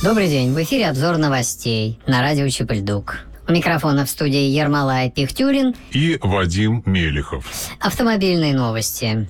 Добрый день, в эфире обзор новостей на радио Чепыльдук. У микрофона в студии Ермолай Пихтюрин и Вадим Мелихов. Автомобильные новости.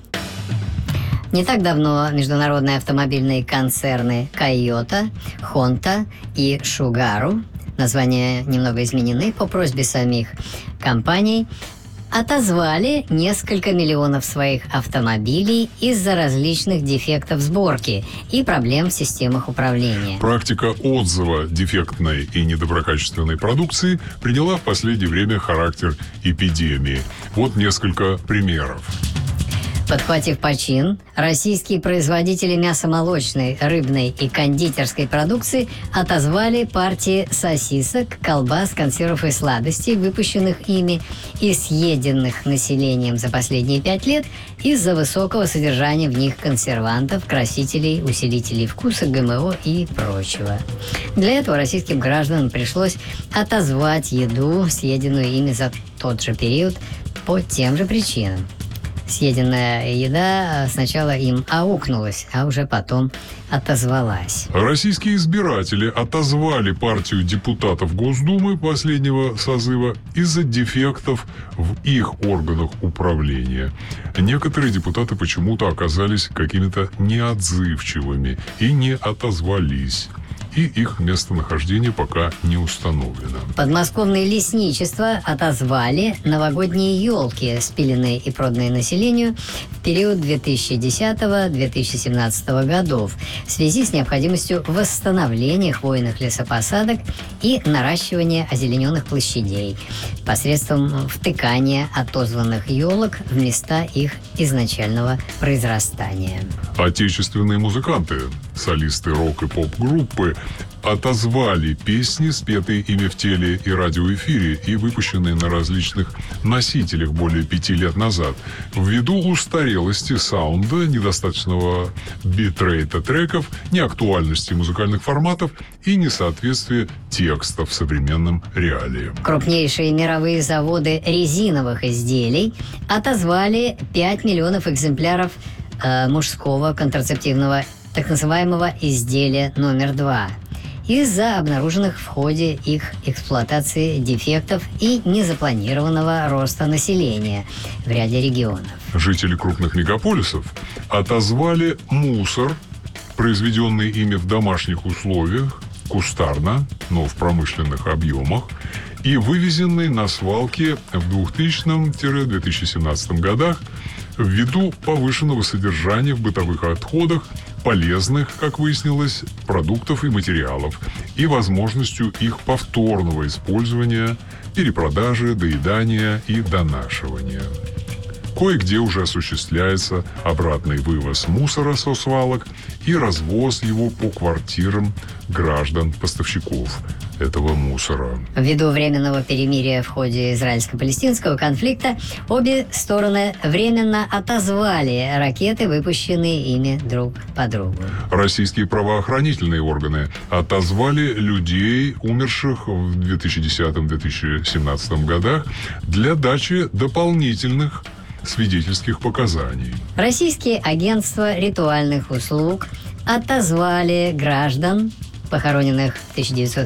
Не так давно международные автомобильные концерны Toyota, Honda и Subaru, названия немного изменены по просьбе самих компаний, отозвали несколько миллионов своих автомобилей из-за различных дефектов сборки и проблем в системах управления. Практика отзыва дефектной и недоброкачественной продукции приняла в последнее время характер эпидемии. Вот несколько примеров. Подхватив почин, российские производители мясомолочной, рыбной и кондитерской продукции отозвали партии сосисок, колбас, консервов и сладостей, выпущенных ими и съеденных населением за последние 5 лет из-за высокого содержания в них консервантов, красителей, усилителей вкуса, ГМО и прочего. Для этого российским гражданам пришлось отозвать еду, съеденную ими за тот же период, по тем же причинам. Съеденная еда сначала им аукнулась, а уже потом отозвалась. Российские избиратели отозвали партию депутатов Госдумы последнего созыва из-за дефектов в их органах управления. Некоторые депутаты почему-то оказались какими-то неотзывчивыми и не отозвались. И их местонахождение пока не установлено. Подмосковное лесничество отозвали новогодние елки, спиленные и проданные населению в период 2010-2017 годов в связи с необходимостью восстановления хвойных лесопосадок и наращивания озелененных площадей посредством втыкания отозванных елок в места их изначального произрастания. Отечественные музыканты, солисты рок- и поп-группы, отозвали песни, спетые ими в теле- и радиоэфире и выпущенные на различных носителях более 5 лет назад, ввиду устарелости саунда, недостаточного битрейта треков, неактуальности музыкальных форматов и несоответствия текстов современным реалиям. Крупнейшие мировые заводы резиновых изделий отозвали 5 миллионов экземпляров мужского контрацептивного так называемого изделия номер 2 из-за обнаруженных в ходе их эксплуатации дефектов и незапланированного роста населения в ряде регионов. Жители крупных мегаполисов отозвали мусор, произведенный ими в домашних условиях, кустарно, но в промышленных объемах, и вывезенный на свалки в 2000-2017 годах ввиду повышенного содержания в бытовых отходах полезных, как выяснилось, продуктов и материалов и возможностью их повторного использования, перепродажи, доедания и донашивания. Кое-где уже осуществляется обратный вывоз мусора со свалок и развоз его по квартирам граждан-поставщиков этого мусора. Ввиду временного перемирия в ходе израильско-палестинского конфликта обе стороны временно отозвали ракеты, выпущенные ими друг по другу. Российские правоохранительные органы отозвали людей, умерших в 2010-2017 годах, для дачи дополнительных свидетельских показаний. Российские агентства ритуальных услуг отозвали граждан, похороненных в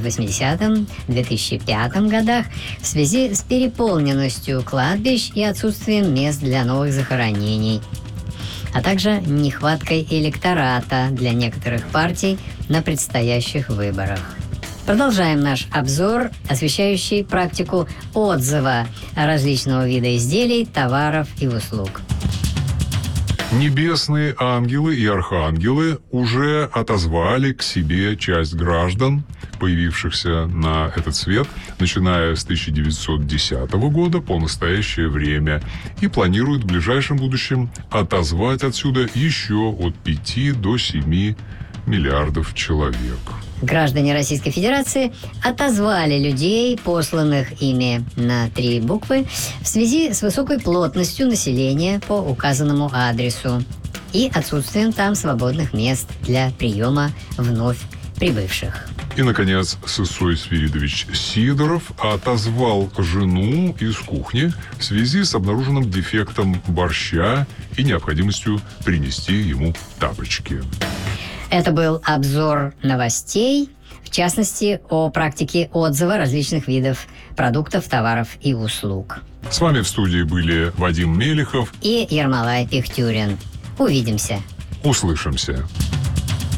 1980-2005 годах, в связи с переполненностью кладбищ и отсутствием мест для новых захоронений, а также нехваткой электората для некоторых партий на предстоящих выборах. Продолжаем наш обзор, освещающий практику отзыва различного вида изделий, товаров и услуг. Небесные ангелы и архангелы уже отозвали к себе часть граждан, появившихся на этот свет, начиная с 1910 года по настоящее время, и планируют в ближайшем будущем отозвать отсюда еще от 5 до 7 миллиардов человек. Граждане Российской Федерации отозвали людей, посланных ими на 3 буквы, в связи с высокой плотностью населения по указанному адресу и отсутствием там свободных мест для приема вновь прибывших. И, наконец, Сысой Свиридович Сидоров отозвал жену из кухни в связи с обнаруженным дефектом борща и необходимостью принести ему тапочки. Это был обзор новостей, в частности, о практике отзыва различных видов продуктов, товаров и услуг. С вами в студии были Вадим Мелехов и Ермолай Пихтюрин. Увидимся. Услышимся.